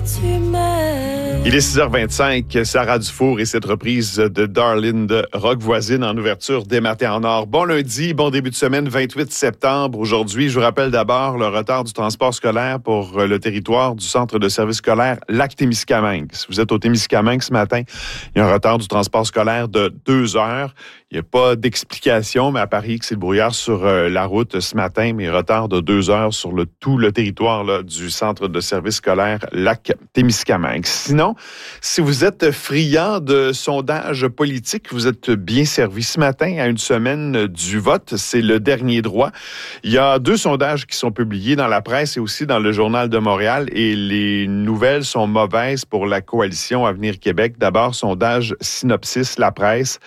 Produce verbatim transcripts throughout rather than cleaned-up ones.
tu m'aimes. Il est six heures vingt-cinq, Sarah Dufour et cette reprise de Darlene de Rock Voisine en ouverture des Matins en Or. Bon lundi, bon début de semaine, vingt-huit septembre. Aujourd'hui, je vous rappelle d'abord le retard du transport scolaire pour le territoire du centre de service scolaire Lac-Témiscamingue. Si vous êtes au Témiscamingue ce matin, il y a un retard du transport scolaire de deux heures. Il n'y a pas d'explication, mais à Paris, que c'est le brouillard sur euh, la route ce matin, mais retard de deux heures sur le, tout le territoire là, du centre de service scolaire Lac-Témiscamingue. Sinon, si vous êtes friand de sondages politiques, vous êtes bien servi ce matin à une semaine du vote. C'est le dernier droit. Il y a deux sondages qui sont publiés dans la presse et aussi dans le Journal de Montréal et les nouvelles sont mauvaises pour la coalition Avenir Québec. D'abord, sondage Synopsis, la presse.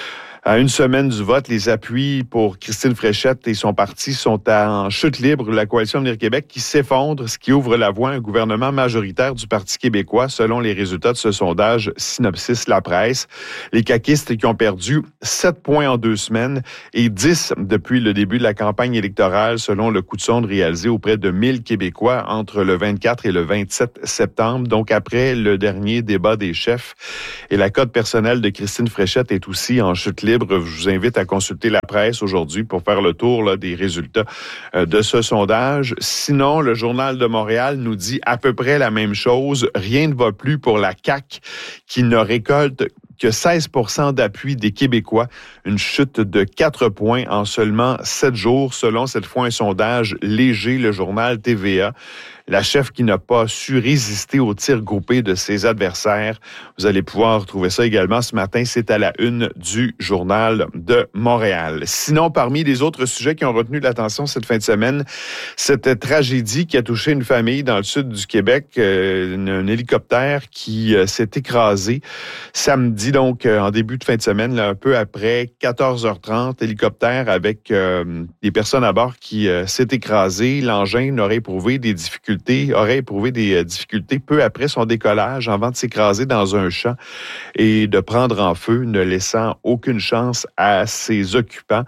À une semaine du vote, les appuis pour Christine Fréchette et son parti sont en chute libre. La coalition Avenir Québec qui s'effondre, ce qui ouvre la voie à un gouvernement majoritaire du Parti québécois, selon les résultats de ce sondage Synopsis La Presse. Les caquistes qui ont perdu sept points en deux semaines et dix depuis le début de la campagne électorale, selon le coup de sonde réalisé auprès de mille Québécois entre le vingt-quatre et le vingt-sept septembre, donc après le dernier débat des chefs. Et la cote personnelle de Christine Fréchette est aussi en chute libre. Je vous invite à consulter la presse aujourd'hui pour faire le tour là, des résultats euh, de ce sondage. Sinon, le Journal de Montréal nous dit à peu près la même chose. Rien ne va plus pour la C A Q qui ne récolte que seize pour cent d'appui des Québécois, une chute de quatre points en seulement sept jours, selon cette fois un sondage léger, le journal T V A. La chef qui n'a pas su résister aux tirs groupés de ses adversaires. Vous allez pouvoir trouver ça également ce matin. C'est à la une du Journal de Montréal. Sinon, parmi les autres sujets qui ont retenu l'attention cette fin de semaine, cette tragédie qui a touché une famille dans le sud du Québec, euh, un hélicoptère qui euh, s'est écrasé samedi, donc euh, en début de fin de semaine, là, un peu après quatorze heures trente, hélicoptère avec euh, des personnes à bord qui euh, s'est écrasé. L'engin aurait éprouvé des difficultés aurait éprouvé des difficultés peu après son décollage avant de s'écraser dans un champ et de prendre en feu, ne laissant aucune chance à ses occupants.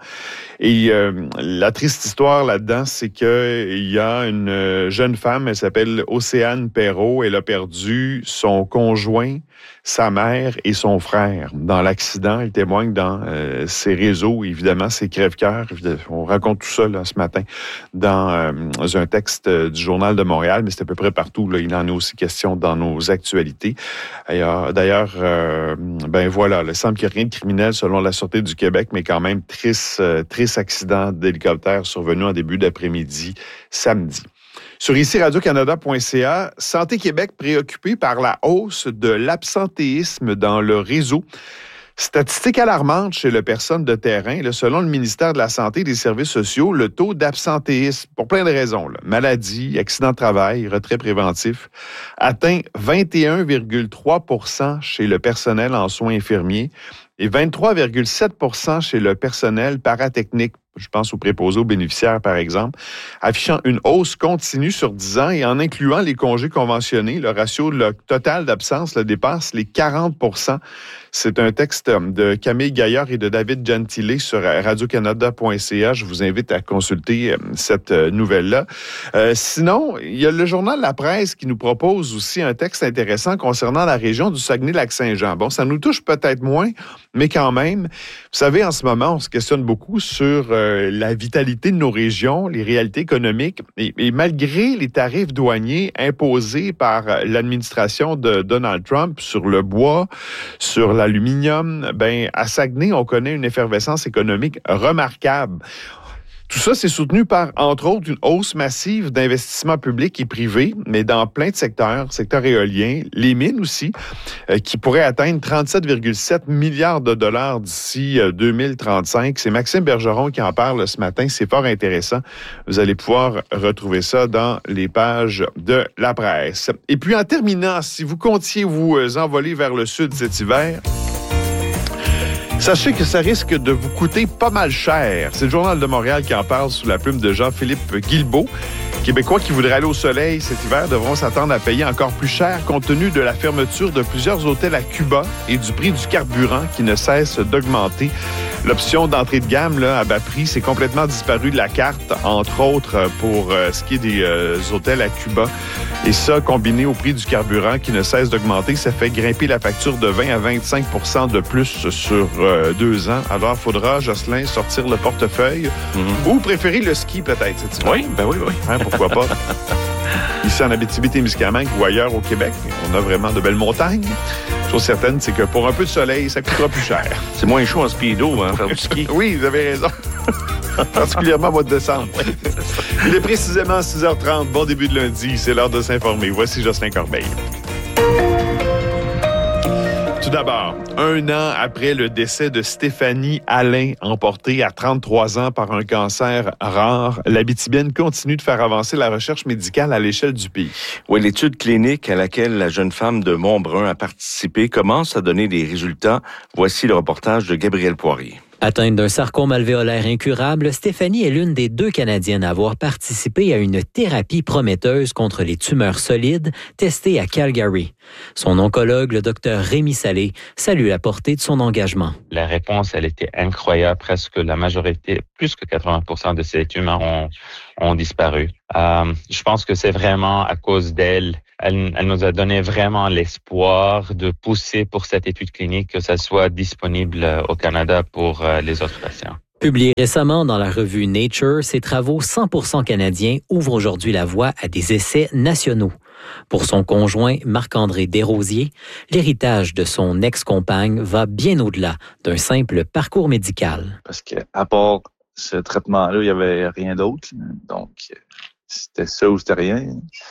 Et euh, la triste histoire là-dedans, c'est qu'il y a une jeune femme, elle s'appelle Océane Perrault, elle a perdu son conjoint, sa mère et son frère dans l'accident. Elle témoigne dans euh, ses réseaux, évidemment, c'est crève-cœur. On raconte tout ça là, ce matin dans euh, un texte du Journal de Montréal, mais c'est à peu près partout. Là, il en est aussi question dans nos actualités. D'ailleurs, d'ailleurs euh, ben voilà, il semble qu'il n'y a rien de criminel selon la Sûreté du Québec, mais quand même triste, euh, triste accident d'hélicoptère survenu en début d'après-midi, samedi. Sur ici radio canada point c a, Santé Québec préoccupé par la hausse de l'absentéisme dans le réseau. Statistique alarmante chez les personnes de terrain. Là, selon le ministère de la Santé et des Services sociaux, le taux d'absentéisme, pour plein de raisons, là, maladie, accident de travail, retrait préventif, atteint vingt et un virgule trois pour cent chez le personnel en soins infirmiers et vingt-trois virgule sept pour cent chez le personnel paratechnique. Je pense aux préposés aux bénéficiaires, par exemple, affichant une hausse continue sur dix ans et en incluant les congés conventionnés, le ratio le total d'absence le dépasse les quarante pour cent. C'est un texte de Camille Gaillard et de David Gentile sur radio canada point c a. Je vous invite à consulter cette nouvelle-là. Euh, sinon, il y a le journal La Presse qui nous propose aussi un texte intéressant concernant la région du Saguenay-Lac-Saint-Jean. Bon, ça nous touche peut-être moins, mais quand même, vous savez, en ce moment, on se questionne beaucoup sur euh, la vitalité de nos régions, les réalités économiques, et, et malgré les tarifs douaniers imposés par l'administration de Donald Trump sur le bois, sur l'aluminium, ben à Saguenay, on connaît une effervescence économique remarquable. Tout ça, c'est soutenu par, entre autres, une hausse massive d'investissements publics et privés, mais dans plein de secteurs, secteur éolien, les mines aussi, euh, qui pourraient atteindre trente-sept virgule sept milliards de dollars d'ici euh, deux mille trente-cinq. C'est Maxime Bergeron qui en parle ce matin. C'est fort intéressant. Vous allez pouvoir retrouver ça dans les pages de la presse. Et puis, en terminant, si vous comptiez vous envoler vers le sud cet hiver, Sachez que ça risque de vous coûter pas mal cher. C'est le Journal de Montréal qui en parle sous la plume de Jean-Philippe Guilbeault. Québécois qui voudraient aller au soleil cet hiver devront s'attendre à payer encore plus cher compte tenu de la fermeture de plusieurs hôtels à Cuba et du prix du carburant qui ne cesse d'augmenter. L'option d'entrée de gamme là, à bas prix, c'est complètement disparu de la carte, entre autres pour euh, ce qui est des euh, hôtels à Cuba. Et ça, combiné au prix du carburant qui ne cesse d'augmenter, ça fait grimper la facture de vingt à vingt-cinq pour cent de plus sur euh, deux ans. Alors, il faudra, Jocelyn, sortir le portefeuille mm-hmm. ou préférer le ski peut-être cet hiver. Oui, ben oui, oui. Hein, pourquoi pas? Ici en Abitibi-Témiscamingue ou ailleurs au Québec, on a vraiment de belles montagnes. Chose certaine, c'est que pour un peu de soleil, ça coûtera plus cher. C'est moins chaud en speedo, hein, faire du ski. Oui, vous avez raison. Particulièrement au mois de décembre. Oui, c'est ça. Il est précisément six heures trente. Bon début de lundi. C'est l'heure de s'informer. Voici Jocelyn Corbeil. Tout d'abord, un an après le décès de Stéphanie Alain, emportée à trente-trois ans par un cancer rare, l'Abitibienne continue de faire avancer la recherche médicale à l'échelle du pays. Oui, l'étude clinique à laquelle la jeune femme de Montbrun a participé commence à donner des résultats. Voici le reportage de Gabriel Poirier. Atteinte d'un sarcome alvéolaire incurable, Stéphanie est l'une des deux Canadiennes à avoir participé à une thérapie prometteuse contre les tumeurs solides testée à Calgary. Son oncologue, le docteur Rémi Salé, salue la portée de son engagement. La réponse, elle était incroyable. Presque la majorité, plus que quatre-vingts pour cent de ces tumeurs ont, ont disparu. Euh, je pense que c'est vraiment à cause d'elle. Elle, elle nous a donné vraiment l'espoir de pousser pour cette étude clinique, que ça soit disponible au Canada pour euh, les autres patients. Publié récemment dans la revue Nature, ses travaux cent pour cent canadiens ouvrent aujourd'hui la voie à des essais nationaux. Pour son conjoint Marc-André Desrosiers, l'héritage de son ex-compagne va bien au-delà d'un simple parcours médical. Parce qu'à part ce traitement-là, il n'y avait rien d'autre. Donc, c'était ça ou c'était rien.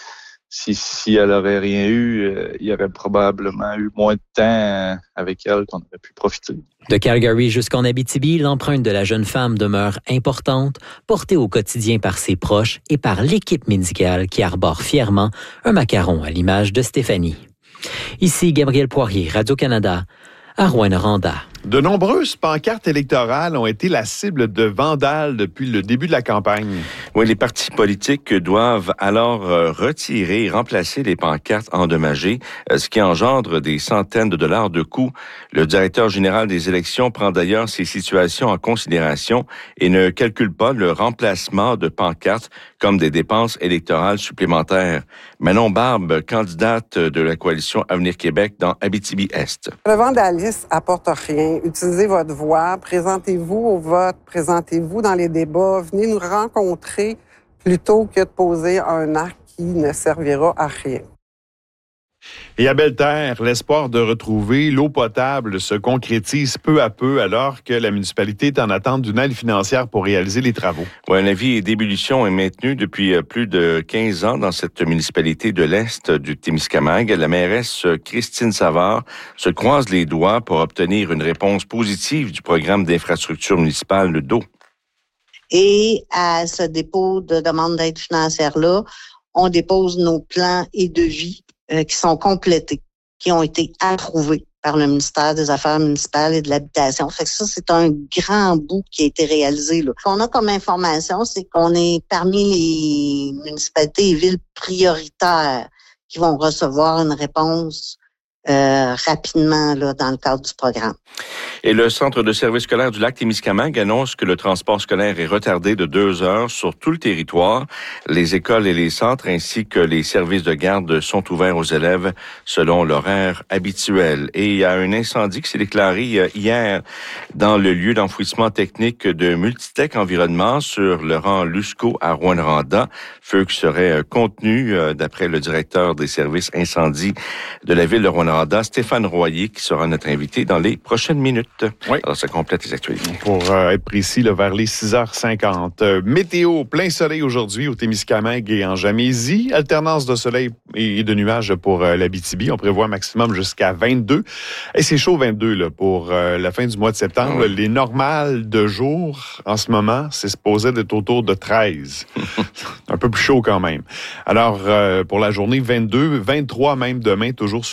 Si, si elle aurait rien eu, euh, il y aurait probablement eu moins de temps avec elle qu'on aurait pu profiter. De Calgary jusqu'en Abitibi, l'empreinte de la jeune femme demeure importante, portée au quotidien par ses proches et par l'équipe médicale qui arbore fièrement un macaron à l'image de Stéphanie. Ici Gabriel Poirier, Radio-Canada, à Rouyn-Noranda. De nombreuses pancartes électorales ont été la cible de vandales depuis le début de la campagne. Oui, les partis politiques doivent alors retirer et remplacer les pancartes endommagées, ce qui engendre des centaines de dollars de coûts. Le directeur général des élections prend d'ailleurs ces situations en considération et ne calcule pas le remplacement de pancartes comme des dépenses électorales supplémentaires. Manon Barbe, candidate de la coalition Avenir Québec dans Abitibi-Est. Le vandalisme apporte rien. Utilisez votre voix, présentez-vous au vote, présentez-vous dans les débats, venez nous rencontrer plutôt que de poser un acte qui ne servira à rien. Et à Belle-Terre, l'espoir de retrouver l'eau potable se concrétise peu à peu alors que la municipalité est en attente d'une aide financière pour réaliser les travaux. Oui, la vie d'ébullition est maintenue depuis plus de quinze ans dans cette municipalité de l'Est du Témiscamingue. La mairesse Christine Savard se croise les doigts pour obtenir une réponse positive du programme d'infrastructure municipale d'eau. Et à ce dépôt de demande d'aide financière-là, on dépose nos plans et devis Euh, qui sont complétés, qui ont été approuvés par le ministère des Affaires municipales et de l'Habitation. Fait que ça, c'est un grand bout qui a été réalisé, là. Ce qu'on a comme information, c'est qu'on est parmi les municipalités et villes prioritaires qui vont recevoir une réponse euh, rapidement là, dans le cadre du programme. Et le Centre de services scolaires du Lac-Témiscamingue annonce que le transport scolaire est retardé de deux heures sur tout le territoire. Les écoles et les centres ainsi que les services de garde sont ouverts aux élèves selon l'horaire habituel. Et il y a un incendie qui s'est déclaré hier dans le lieu d'enfouissement technique de Multitech Environnement sur le rang Lusco à Rouyn-Noranda. Feu qui serait contenu d'après le directeur des services incendie de la ville de Rouyn-Noranda, Stéphane Royer, qui sera notre invité dans les prochaines minutes. Oui. Alors, ça complète les actualités. Pour euh, être précis, là, vers les six heures cinquante. Euh, météo, plein soleil aujourd'hui au Témiscamingue et en Jamésie. Alternance de soleil et de nuages pour euh, l'Abitibi. On prévoit un maximum jusqu'à vingt-deux. Et c'est chaud vingt-deux là, pour euh, la fin du mois de septembre. Oui. Les normales de jour en ce moment, c'est supposé d'être autour de treize. Un peu plus chaud quand même. Alors, euh, pour la journée, vingt-deux, vingt-trois même demain, toujours sous le soleil.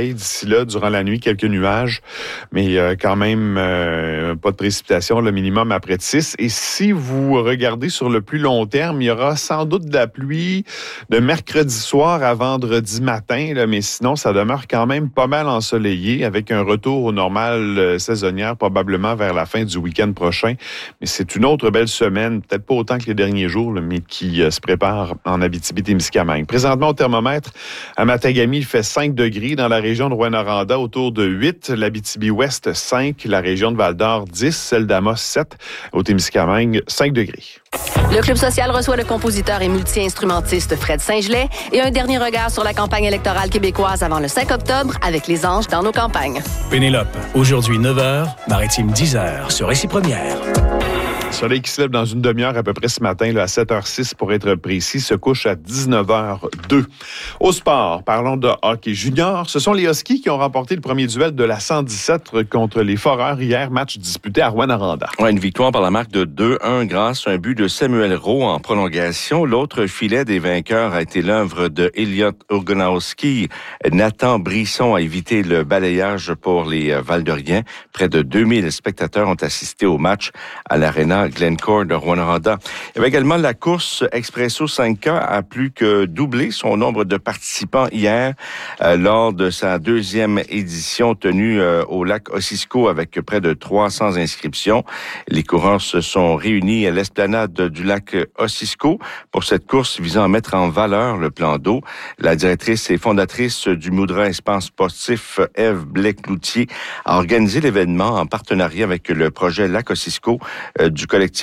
soleil d'ici là. Durant la nuit, quelques nuages, mais euh, quand même euh, pas de précipitation, le minimum après de six. Et si vous regardez sur le plus long terme, il y aura sans doute de la pluie de mercredi soir à vendredi matin, là, mais sinon, ça demeure quand même pas mal ensoleillé avec un retour au normal euh, saisonnière probablement vers la fin du week-end prochain. Mais c'est une autre belle semaine, peut-être pas autant que les derniers jours, là, mais qui euh, se prépare en Abitibi-Témiscamingue. Présentement, au thermomètre, à Matagami, il fait cinq degrés. Dans la région de Rouyn-Noranda, autour de huit. L'Abitibi-Ouest, cinq. La région de Val-d'Or, dix. Celle d'Amos, sept. Au Témiscamingue, cinq degrés. Le Club social reçoit le compositeur et multi-instrumentiste Fred Saint-Gelais et un dernier regard sur la campagne électorale québécoise avant le cinq octobre avec les anges dans nos campagnes. Pénélope, aujourd'hui neuf heures, Maritime dix heures sur Récit Première. Le soleil qui se lève dans une demi-heure à peu près ce matin, là, à sept heures six pour être précis, se couche à dix-neuf heures deux. Au sport, parlons de hockey junior. Ce sont les Huskies qui ont remporté le premier duel de la cent dix-sept contre les Foreurs hier, match disputé à Rouyn-Noranda. Ouais, une victoire par la marque de deux un grâce à un but de Samuel Rowe en prolongation. L'autre filet des vainqueurs a été l'œuvre de Elliot Ogonowski. Nathan Brisson a évité le balayage pour les Val-d'Oriens. Près de deux mille spectateurs ont assisté au match à l'Arena Glencore de Rouyn-Noranda. Il y avait également la course Expresso cinq K a plus que doublé son nombre de participants hier euh, lors de sa deuxième édition tenue euh, au lac Ossisco avec près de trois cents inscriptions. Les coureurs se sont réunis à l'esplanade du lac Ossisco pour cette course visant à mettre en valeur le plan d'eau. La directrice et fondatrice du Moudra Espace Sportif, Ève Blais-Cloutier, a organisé l'événement en partenariat avec le projet Lac Ossisco euh, du collectif